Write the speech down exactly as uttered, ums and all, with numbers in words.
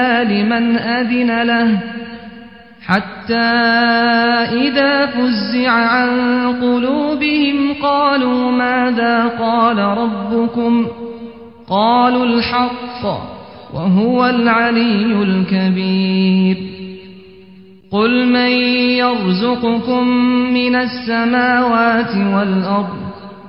لمن أذن له حتى إذا فزع عن قلوبهم قالوا ماذا قال ربكم قالوا الحق وهو العلي الكبير قل من يرزقكم من السماوات والأرض